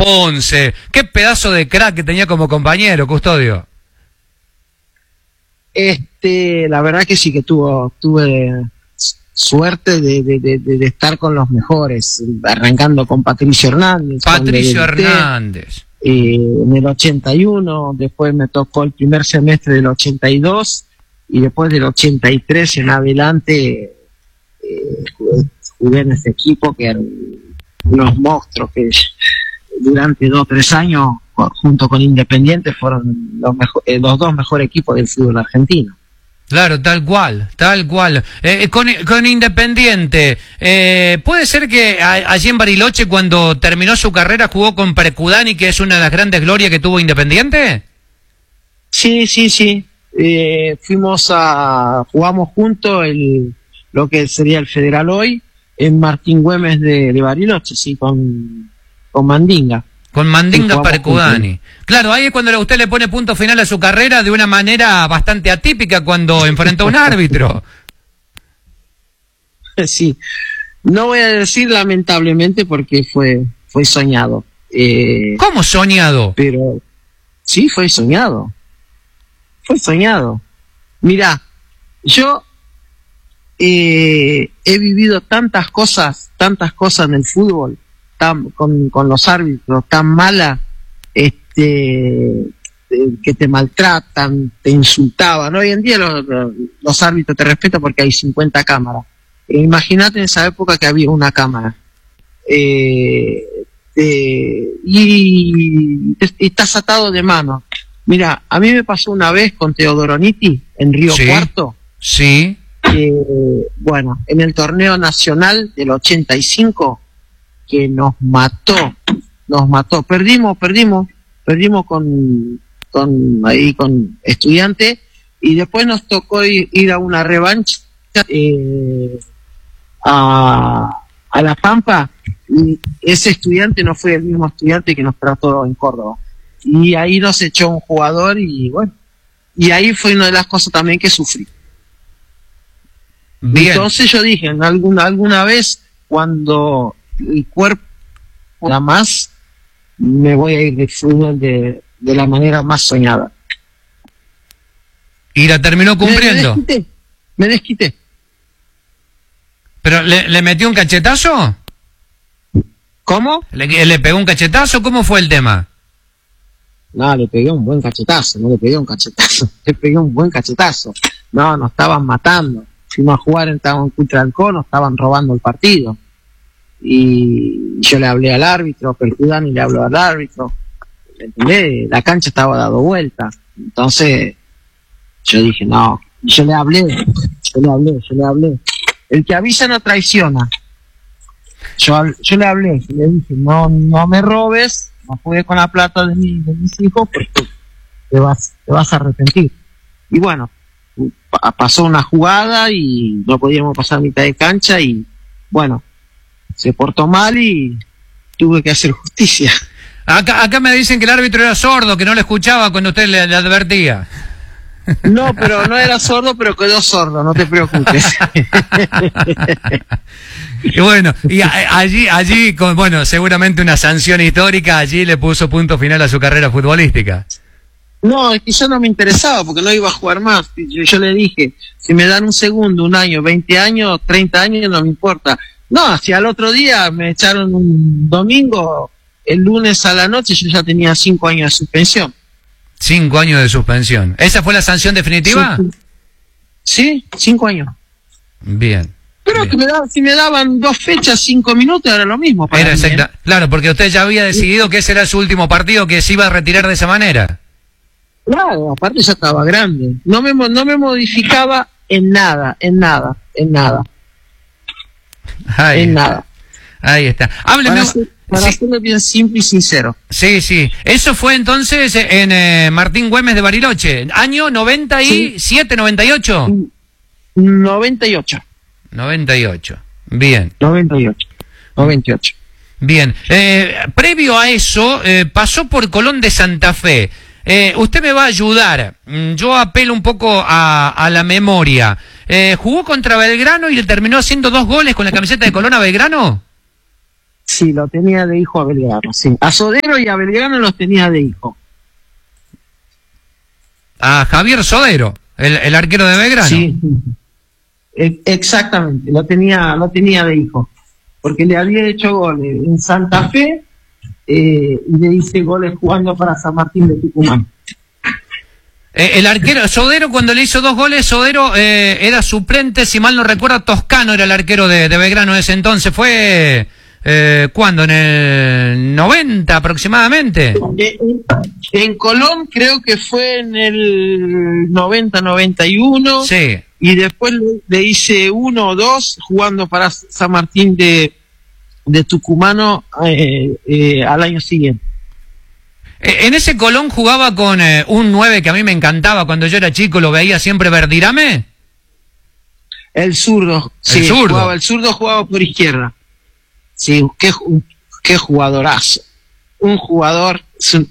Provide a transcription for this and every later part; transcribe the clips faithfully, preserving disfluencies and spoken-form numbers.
Ponce. Qué pedazo de crack que tenía como compañero, Custodio. Este, la verdad que sí que tuvo, tuve suerte de, de, de, de estar con los mejores, arrancando con Patricio Hernández. Patricio Hernández. Eh, en el ochenta y uno, después me tocó el primer semestre del ochenta y dos, y después del ochenta y tres en adelante eh, jugué, jugué en ese equipo que eran unos monstruos que durante dos o tres años, junto con Independiente, fueron los, mejor, eh, los dos mejores equipos del fútbol argentino. Claro, tal cual, tal cual. Eh, con, con Independiente, eh, ¿puede ser que a, allí en Bariloche, cuando terminó su carrera, jugó con Precudani, que es una de las grandes glorias que tuvo Independiente? Sí, sí, sí. Eh, fuimos a, jugamos juntos el, lo que sería el Federal hoy, en Martín Güemes de, de Bariloche, sí, con, con Mandinga. Con Mandinga Precudani. Claro, ahí es cuando usted le pone punto final a su carrera de una manera bastante atípica cuando enfrentó a un árbitro. Sí. No voy a decir lamentablemente porque fue, fue soñado. Eh, ¿Cómo soñado? Pero sí, fue soñado. Fue soñado. Mirá, yo eh, he vivido tantas cosas, tantas cosas en el fútbol, tan, con, con los árbitros, tan malas, este, que te maltratan, te insultaban. Hoy en día los, los árbitros te respetan porque hay cincuenta cámaras. Eh, Imagínate en esa época que había una cámara. Eh, eh, y, y estás atado de mano. Mira, a mí me pasó una vez con Teodoro Nitti en Río Sí, Cuarto. sí. Eh, bueno, en el torneo nacional del ochenta y cinco, que nos mató, nos mató. Perdimos, perdimos, perdimos con, con ahí con Estudiantes, y después nos tocó ir, ir a una revancha eh, a, a La Pampa, y ese estudiante no fue el mismo estudiante que nos trató en Córdoba. Y ahí nos echó un jugador y bueno, y ahí fue una de las cosas también que sufrí. Bien. Entonces yo dije, en alguna, alguna vez, cuando el cuerpo da más, me voy a ir de fútbol de, de la manera más soñada. Y la terminó cumpliendo. Me, me desquité, me desquité. ¿Pero le, le metió un cachetazo? ¿Cómo? ¿Le, ¿Le pegó un cachetazo? ¿Cómo fue el tema? No, le pegué un buen cachetazo, no le pegué un cachetazo, le pegué un buen cachetazo. No, nos estaban matando. Fuimos a jugar en Tahuantinsuyo, nos estaban robando el partido. Y yo le hablé al árbitro, Percudani le habló al árbitro. ¿Entendés? La cancha estaba dando vuelta. Entonces, yo dije, no, yo le hablé, yo le hablé, yo le hablé. El que avisa no traiciona. Yo, yo le hablé, le dije, no, no me robes, no juegues con la plata de, mi, de mis hijos porque te vas, te vas a arrepentir. Y bueno, pa pasó una jugada y no podíamos pasar a mitad de cancha y bueno, se portó mal y tuve que hacer justicia. Acá, acá me dicen que el árbitro era sordo, que no le escuchaba cuando usted le, le advertía. No, pero no era sordo, pero quedó sordo, no te preocupes. Y bueno, y a, allí, allí, con, bueno, seguramente una sanción histórica, allí le puso punto final a su carrera futbolística. No, es que ya no me interesaba porque no iba a jugar más. Yo, yo le dije, si me dan un segundo, un año, veinte años, treinta años, no me importa. No, si al otro día me echaron un domingo, el lunes a la noche yo ya tenía cinco años de suspensión. Cinco años de suspensión. ¿Esa fue la sanción definitiva? Sí, sí, cinco años. Bien. Pero bien. que me daban, si me daban dos fechas, cinco minutos, era lo mismo para Era mí, exacta. ¿eh? Claro, porque usted ya había decidido que ese era su último partido, que se iba a retirar de esa manera. Claro, aparte ya estaba grande. No me, no me modificaba en nada, en nada, en nada. Ahí en está. nada. Ahí está. Hábleme. Para, ser, para sí. serlo bien simple y sincero. Sí, sí. Eso fue entonces en eh, Martín Güemes de Bariloche. Año noventa y siete, noventa y ocho. noventa y ocho. noventa y ocho. Bien. noventa y ocho. noventa y ocho. Bien. Eh, previo a eso, eh, pasó por Colón de Santa Fe. Eh, usted me va a ayudar. Yo apelo un poco a, a la memoria. Eh, ¿Jugó contra Belgrano y le terminó haciendo dos goles con la camiseta de Colón a Belgrano? Sí, lo tenía de hijo a Belgrano, sí. A Sodero y a Belgrano los tenía de hijo. A Javier Sodero, el, el arquero de Belgrano. Sí, e- exactamente, lo tenía, lo tenía de hijo. Porque le había hecho goles en Santa Fe eh, y le hice goles jugando para San Martín de Tucumán. Eh, el arquero, Sodero, cuando le hizo dos goles, Sodero eh, era suplente, si mal no recuerdo, Toscano era el arquero de, de Belgrano en ese entonces. ¿Fue eh, cuándo? ¿En el noventa aproximadamente? En, en Colón creo que fue en el noventa noventa y uno. Sí. Y después le, le hice uno o dos jugando para San Martín de, de Tucumano eh, eh, al año siguiente. En ese Colón jugaba con eh, un nueve que a mí me encantaba cuando yo era chico, lo veía siempre, Verdirame. El zurdo, sí, el zurdo. Jugaba, el zurdo jugaba por izquierda. Sí, qué, qué jugadorazo. Un jugador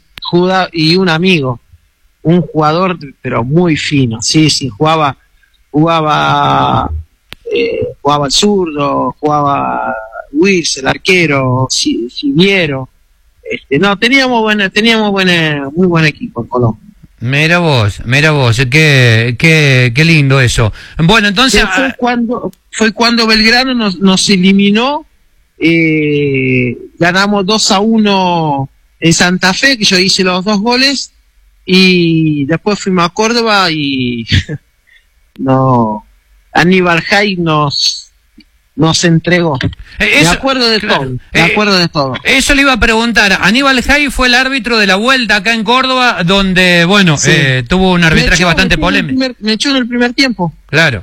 y un amigo. Un jugador, pero muy fino. Sí, sí, jugaba, jugaba, eh, jugaba el zurdo, jugaba Wills, el arquero, Siviero. Este, no, teníamos buena, teníamos buena, muy buen equipo en Colón. Mira vos, mira vos, qué, qué, qué lindo eso. Bueno, entonces... Sí, fue cuando, fue cuando Belgrano nos, nos eliminó, eh, ganamos dos a uno en Santa Fe, que yo hice los dos goles, y después fuimos a Córdoba y no, Aníbal Jay nos... nos entregó. Eso, me acuerdo de claro, todo, me eh, acuerdo de todo. Eso le iba a preguntar. Aníbal Jay fue el árbitro de la vuelta acá en Córdoba, donde, bueno, sí. eh, tuvo un arbitraje echó, bastante me polémico. Primer, me echó en el primer tiempo. Claro.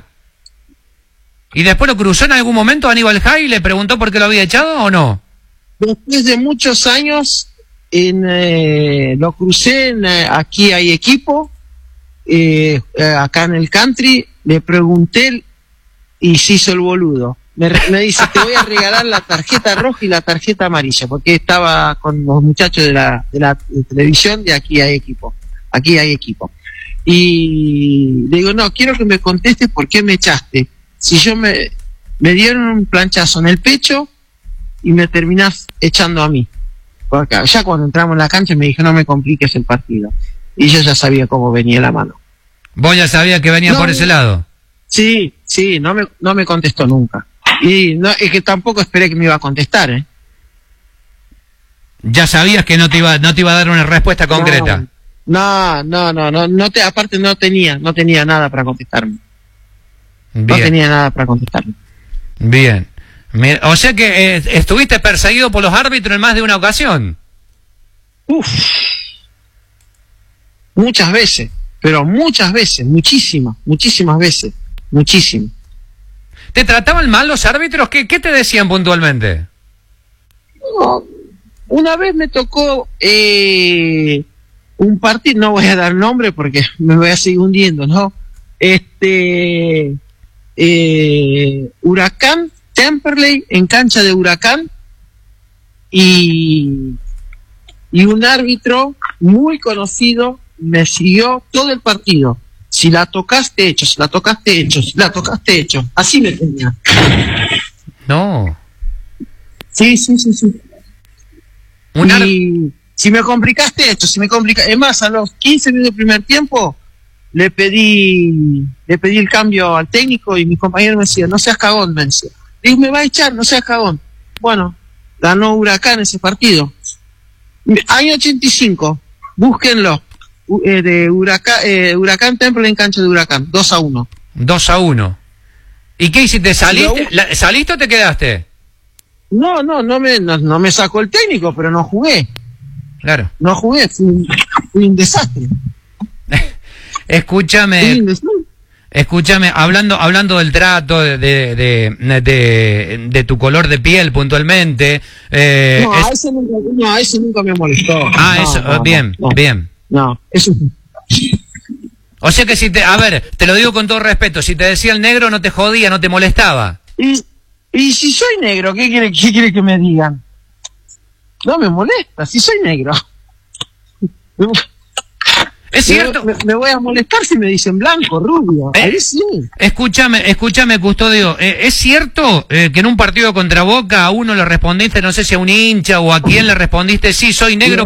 ¿Y después lo cruzó en algún momento Aníbal Jay y le preguntó por qué lo había echado o no? Después de muchos años, en, eh, lo crucé, en, eh, aquí hay equipo, eh, eh, acá en el country, le pregunté y se hizo el boludo. Me, me dice, te voy a regalar la tarjeta roja y la tarjeta amarilla, porque estaba con los muchachos de la, de la de televisión de aquí hay equipo, aquí hay equipo. Y le digo, no, quiero que me contestes por qué me echaste. Si yo me, me dieron un planchazo en el pecho y me terminás echando a mí. Porque ya cuando entramos en la cancha me dijo, no me compliques el partido. Y yo ya sabía cómo venía la mano. ¿Vos ya sabías que venía no, por ese lado? Sí, sí, no me, no me contestó nunca. Y no, es que tampoco esperé que me iba a contestar, ¿eh? Ya sabías que no te iba, no te iba a dar una respuesta concreta. No, no, no, no, no te, aparte no tenía, no tenía nada para contestarme. Bien. No tenía nada para contestarme. Bien. O sea que eh, estuviste perseguido por los árbitros en más de una ocasión. Uf. Muchas veces, pero muchas veces, muchísimas, muchísimas veces, muchísimas. ¿Te trataban mal los árbitros? ¿Qué, qué te decían puntualmente? No, una vez me tocó eh, un partido, no voy a dar nombre porque me voy a seguir hundiendo, ¿no? Este, eh, Huracán, Temperley, en cancha de Huracán, y, y un árbitro muy conocido me siguió todo el partido. Si la tocaste, hecho, si la tocaste, hecho, si la tocaste, hecho. Así me tenía. No. Sí, sí, sí, sí. Un ar... Y si me complicaste, hecho, si me complicaste. Es más, a los quince minutos del primer tiempo, le pedí, le pedí el cambio al técnico y mi compañero me decía, no seas cagón, me decía. Le dije, me va a echar, no seas cagón. Bueno, ganó Huracán ese partido. Año ochenta y cinco, búsquenlo. Eh, de Huracán, eh, Huracán Temple en cancha de Huracán, dos a uno. dos a uno. ¿Y qué hiciste? ¿Saliste, la, ¿saliste o te quedaste? No, no, no me, no, no me sacó el técnico, pero no jugué. Claro. No jugué, fui, fui un desastre. Escúchame. Escúchame, hablando hablando del trato, de de, de, de, de tu color de piel puntualmente. Eh, no, es... a ese nunca, no, a ese nunca me molestó. Ah, no, eso, no, bien, no, bien. No, eso. O sea que si te, a ver, te lo digo con todo respeto, si te decía el negro no te jodía, no te molestaba. Y, y si soy negro, ¿qué quiere, qué quiere que me digan? No me molesta, si soy negro. ¿Es cierto? Me, me voy a molestar si me dicen blanco, rubio. Eh, Ahí sí. Escúchame, escúchame, Custodio. Eh, ¿Es cierto eh, que en un partido contra Boca a uno le respondiste, no sé si a un hincha o a quién le respondiste, sí, soy negro?